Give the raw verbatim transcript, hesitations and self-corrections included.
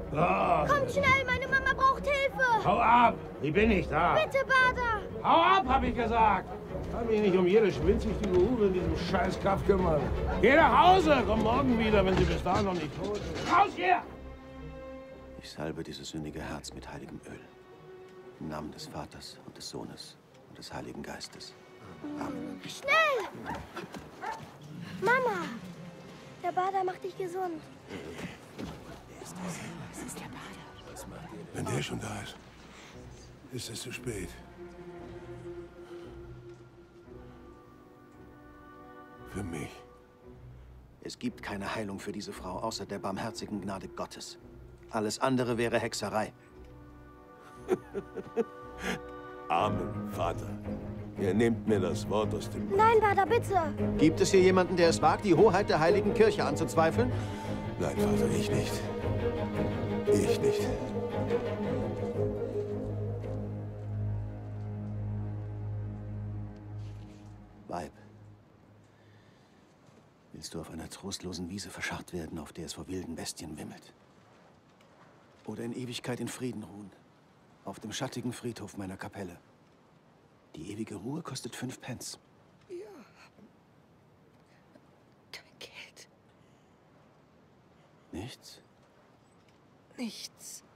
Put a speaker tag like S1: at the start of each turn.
S1: Oh.
S2: Kommt schnell, meine Mama braucht Hilfe.
S1: Hau ab! Ich bin nicht da.
S2: Bitte, Bader.
S1: Hau ab, hab ich gesagt. Kann mich nicht um jede schwinzige Hure in diesem Scheißkaff kümmern. Geh nach Hause, komm morgen wieder, wenn sie bis dahin noch nicht tot ist. Raus hier!
S3: Ich salbe dieses sündige Herz mit heiligem Öl. Im Namen des Vaters und des Sohnes und des Heiligen Geistes. Amen.
S2: Schnell! Mama, der Bader macht dich gesund.
S4: Wer ist das? Das ist der Bader.
S5: Was macht ihr denn? Wenn der schon da ist, ist es zu spät. Für mich.
S3: Es gibt keine Heilung für diese Frau, außer der barmherzigen Gnade Gottes. Alles andere wäre Hexerei.
S5: Amen, Vater. Ihr nehmt mir das Wort aus dem Mund.
S2: Nein, Bader, bitte.
S3: Gibt es hier jemanden, der es wagt, die Hoheit der Heiligen Kirche anzuzweifeln?
S5: Nein, Vater, ich nicht. Ich nicht.
S3: Weib, willst du auf einer trostlosen Wiese verscharrt werden, auf der es vor wilden Bestien wimmelt? Oder in Ewigkeit in Frieden ruhen, auf dem schattigen Friedhof meiner Kapelle? Die ewige Ruhe kostet fünf Pence.
S4: Wir haben kein Geld.
S3: Nichts?
S4: Nichts.